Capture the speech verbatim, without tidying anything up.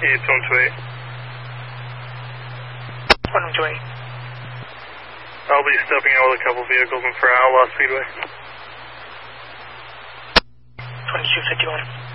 It's one two eight. one two eight. I'll be stepping out with a couple vehicles in for Outlaw Speedway. twenty-two fifty-one.